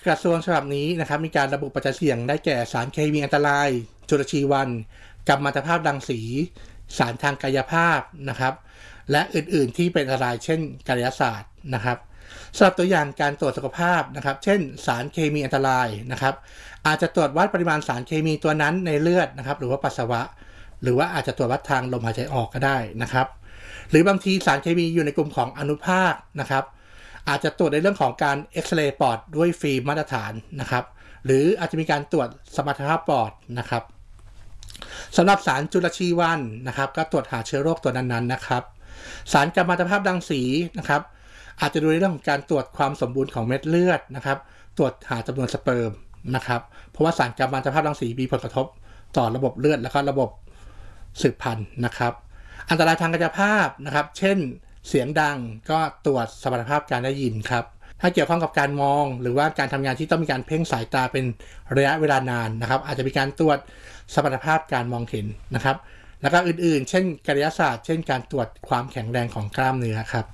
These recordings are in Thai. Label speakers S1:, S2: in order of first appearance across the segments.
S1: กระทรวงฉบับนี้นะครับมีการระบุปัจจัยเสี่ยงได้แก่สารเคมีอันตรายจุลชีวรรณกัมมันตภาพรังสีสารทางกายภาพนะครับและอื่นๆที่เป็นอันตรายเช่นกายศาสตร์นะครับสำหรับตัวอย่างการตรวจสุขภาพนะครับเช่นสารเคมีอันตรายนะครับอาจจะตรวจวัดปริมาณสารเคมีตัวนั้นในเลือดนะครับหรือว่าปัสสาวะหรือว่าอาจจะตรวจวัดทางลมหายใจออกก็ได้นะครับหรือบางทีสารเคมีอยู่ในกลุ่มของอนุภาคนะครับอาจจะตรวจในเรื่องของการเอ็กซเรย์ปอดด้วยฟิล์มมาตรฐานนะครับหรืออาจจะมีการตรวจสมรรถภาพปอดนะครับสำหรับสารจุลชีวรรณนะครับก็ตรวจหาเชื้อโรคตัวนั้นๆนะครับสารกัมมันตภาพรังสีนะครับอาจจะดูในเรื่องของการตรวจความสมบูรณ์ของเม็ดเลือดนะครับตรวจหาจำนวนสเปิร์มนะครับเพราะว่าสารกัมมันตภาพรังสีมีผลกระทบต่อระบบเลือดและก็ระบบสืบพันธุ์นะครับอันตรายทางกายภาพนะครับเช่นเสียงดังก็ตรวจสมรรถภาพการได้ยินครับถ้าเกี่ยวข้องกับการมองหรือว่าการทำงานที่ต้องมีการเพ่งสายตาเป็นระยะเวลานานนะครับอาจจะมีการตรวจสมรรถภาพการมองเห็นนะครับแล้วก็อื่นๆเช่นกายศาสตร์เช่นการตรวจความแข็งแรงของกล้ามเนื้อครับ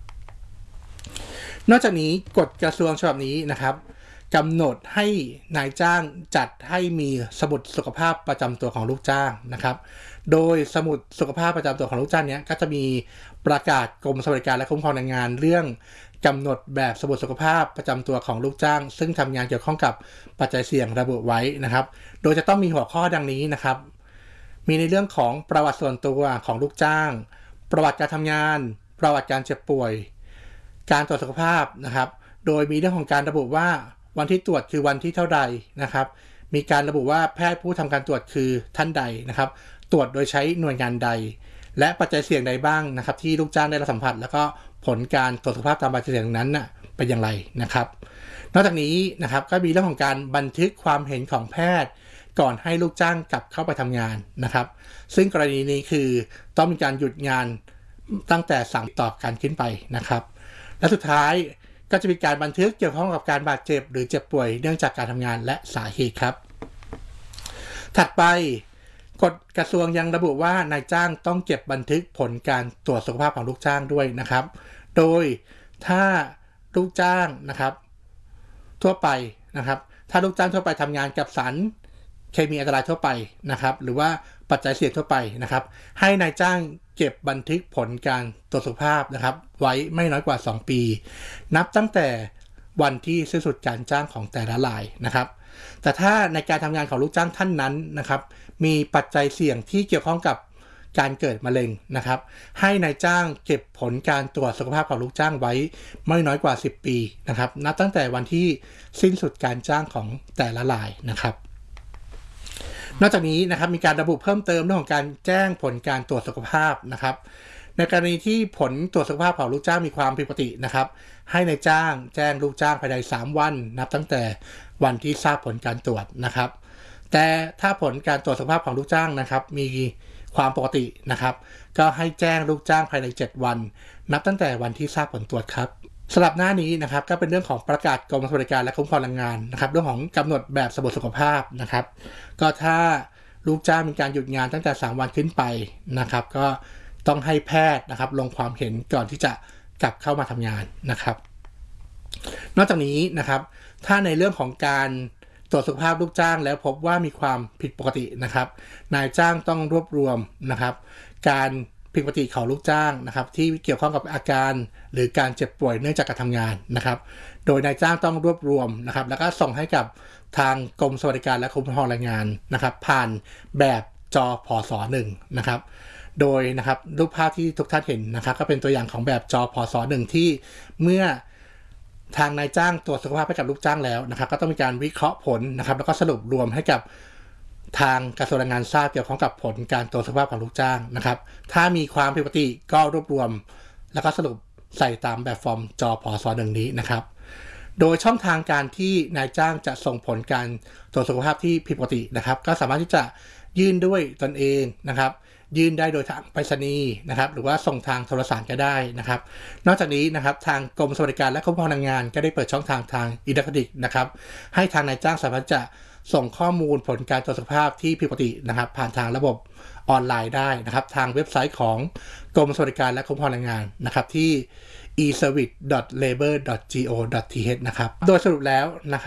S1: นอกจากนี้กฎกระทรวงฉบับนี้นะครับกำหนดให้นายจ้างจัดให้มีสมุดสุขภาพประจำตัวของลูกจ้างนะครับโดยสมุดสุขภาพประจำตัวของลูกจ้างนี้ก็จะมีประกาศกรมสวัสดิการและคุ้มครองแรงงานเรื่องกำหนดแบบสมุดสุขภาพประจำตัวของลูกจ้างซึ่งทำงานเกี่ยวข้องกับปัจจัยเสี่ยงระบุไว้นะครับโดยจะต้องมีหัวข้อดังนี้นะครับมีในเรื่องของประวัติส่วนตัวของลูกจ้างประวัติการทำงานประวัติการเจ็บป่วยการตรวจสุขภาพนะครับโดยมีเรื่องของการระบุว่าวันที่ตรวจคือวันที่เท่าใดนะครับมีการระบุว่าแพทย์ผู้ทำการตรวจคือท่านใดนะครับตรวจโดยใช้หน่วยงานใดและปัจจัยเสี่ยงใดบ้างนะครับที่ลูกจ้างได้รับสัมผัสแล้วก็ผลการตรวจสุขภาพตามปัจจัยเสี่ยงนั้นเป็นอย่างไรนะครับนอกจากนี้นะครับก็มีเรื่องของการบันทึกความเห็นของแพทย์ก่อนให้ลูกจ้างกลับเข้าไปทำงานนะครับซึ่งกรณีนี้คือต้องมีการหยุดงานตั้งแต่สั่งต่อการขึ้นไปนะครับและสุดท้ายก็จะมีการบันทึกเกี่ยวข้องกับการบาดเจ็บหรือเจ็บป่วยเนื่องจากการทำงานและสาเหตุครับถัดไปกฎกระทรวงยังระบุว่านายจ้างต้องเก็บบันทึกผลการตรวจสุขภาพของลูกจ้างด้วยนะครับโดยถ้าลูกจ้างนะครับทั่วไปนะครับถ้าลูกจ้างทั่วไปทำงานกับสารเคมีอันตรายทั่วไปนะครับหรือว่าปัจจัยเสี่ยงทั่วไปนะครับให้นายจ้างเก็บบันทึกผลการตรวจสุขภาพนะครับไว้ไม่น้อยกว่า2ปีนับตั้งแต่วันที่สิ้นสุดการจ้างของแต่ละรายนะครับแต่ถ้าในการทำงานของลูกจ้างท่านนั้นนะครับมีปัจจัยเสี่ยงที่เกี่ยวข้องกับการเกิดมะเร็งนะครับให้นายจ้างเก็บผลการตรวจสุขภาพของลูกจ้างไว้ไม่น้อยกว่า10ปีนะครับนับตั้งแต่วันที่สิ้นสุดการจ้างของแต่ละรายนะครับนอกจากนี้นะครับมีการระบุเพิ่มเติมเรื่องของการแจ้งผลการตรวจสุขภาพนะครับในกรณีที่ผลตรวจสุขภาพของลูกจ้างมีความผิดปกตินะครับให้นายจ้างแจ้งลูกจ้างภายใน3วันนับตั้งแต่วันที่ทราบผลการตรวจนะครับแต่ถ้าผลการตรวจสุขภาพของลูกจ้างนะครับมีความปกตินะครับก็ให้แจ้งลูกจ้างภายใน7วันนับตั้งแต่วันที่ทราบผลตรวจครับสำหรับหน้านี้นะครับก็เป็นเรื่องของประกาศกรมสวัสดิการและคุ้มครองแรงงานนะครับเรื่องของกำหนดแบบสมุดสุขภาพนะครับก็ถ้าลูกจ้างมีการหยุดงานตั้งแต่3วันขึ้นไปนะครับก็ต้องให้แพทย์นะครับลงความเห็นก่อนที่จะกลับเข้ามาทำงานนะครับนอกจากนี้นะครับถ้าในเรื่องของการตรวจสุขภาพลูกจ้างแล้วพบว่ามีความผิดปกตินะครับนายจ้างต้องรวบรวมนะครับการผิดปกติของลูกจ้างนะครับที่เกี่ยวข้องกับอาการหรือการเจ็บป่วยเนื่องจากการทำงานนะครับโดยนายจ้างต้องรวบรวมนะครับแล้วก็ส่งให้กับทางกรมสวัสดิการและคุ้มครองแรงงานนะครับผ่านแบบจพศ1นะครับโดยนะครับรูปภาพที่ทุกท่านเห็นนะครับก็เป็นตัวอย่างของแบบจพศ1ที่เมื่อทางนายจ้างตรวจสุขภาพให้กับลูกจ้างแล้วนะครับก็ต้องมีการวิเคราะห์ผลนะครับแล้วก็สรุปรวมให้กับทางกระทรวงแรงงานทราบเกี่ยวข้องกับผลการตรวจสุขภาพของลูกจ้างนะครับถ้ามีความผิดปกติก็รวบรวมแล้วก็สรุปใส่ตามแบบฟอร์มจพศ1นี้นะครับโดยช่องทางการที่นายจ้างจะส่งผลการตรวจสุขภาพที่ผิดปกตินะครับก็สามารถที่จะยื่นด้วยตนเองนะครับยื่นได้โดยทางไปรษณีย์นะครับหรือว่าส่งทางโทรสารก็ได้นะครับนอกจากนี้นะครับทางกรมสวัสดิการและคุ้มครองแรงงานก็ได้เปิดช่องทางอิเล็กทรอนิกส์นะครับให้ทางนายจ้างสามารถจะส่งข้อมูลผลการตรวจสุขภาพที่ผิดปกตินะครับผ่านทางระบบออนไลน์ได้นะครับทางเว็บไซต์ของกรมสวัสดิการและคุ้มครองแรงงานนะครับที่ e-service.labor.go.th นะครับโดยสรุปแล้วนะครับ